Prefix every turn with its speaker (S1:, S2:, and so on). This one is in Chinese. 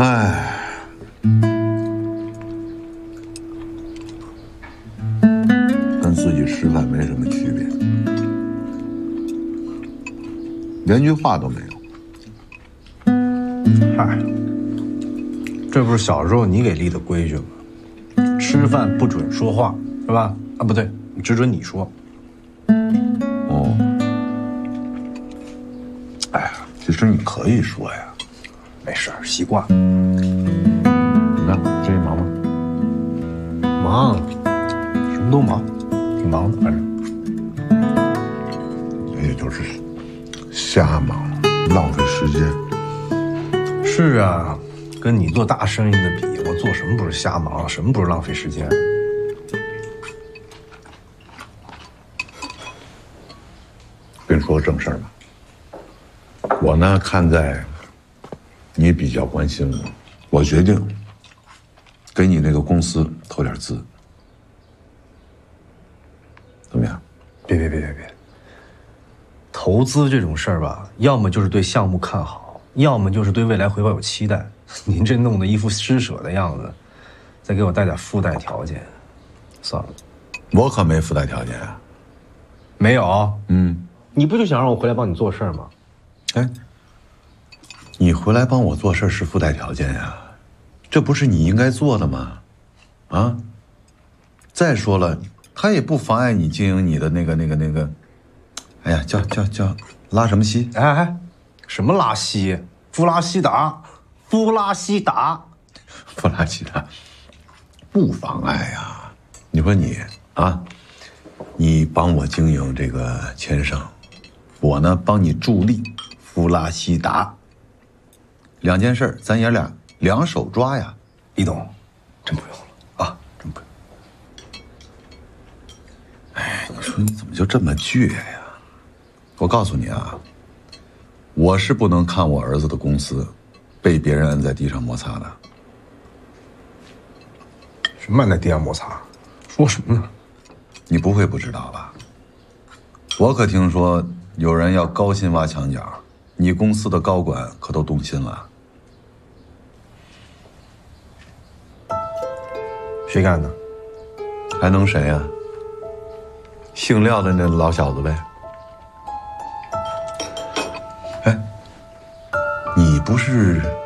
S1: 哎，跟自己吃饭没什么区别，连句话都没有。
S2: 嗨，这不是小时候你给立的规矩吗？吃饭不准说话，是吧？啊，不对，只准你说。
S1: 哦，哎呀，其实你可以说呀。
S2: 没事儿，习惯。
S1: 你看最近忙吗？
S2: 忙，什么都忙，挺忙的，反正。
S1: 也就是瞎忙，浪费时间。
S2: 是啊，跟你做大生意的比，我做什么不是瞎忙，什么不是浪费时间？
S1: 跟你说个正事儿吧，我呢看在你比较关心我决定给你那个公司投点资，怎么样？
S2: 别，投资这种事儿吧，要么就是对项目看好，要么就是对未来回报有期待。您这弄得一副施舍的样子，再给我带点附带条件，算了。
S1: 我可没附带条件啊。
S2: 没有？你不就想让我回来帮你做事儿吗？
S1: 哎，你回来帮我做事是附带条件呀，这不是你应该做的吗？啊！再说了，他也不妨碍你经营你的那个，哎呀，叫拉什么稀？
S2: 哎，什么拉稀？夫拉西达，夫拉西达，
S1: 不拉稀的，不妨碍呀。你说你啊，你帮我经营这个钱商，我呢帮你助力夫拉西达，两件事咱爷俩两手抓呀。
S2: 李董，真不用了啊，真不用。
S1: 哎，你说你怎么就这么倔呀？我告诉你啊，我是不能看我儿子的公司被别人摁在地上摩擦的。
S2: 什么按在地上摩擦？说什么呢？
S1: 你不会不知道吧？我可听说有人要高薪挖墙角，你公司的高管可都动心了。
S2: 谁干的？
S1: 还能谁呀？姓廖的那老小子呗。哎，你不是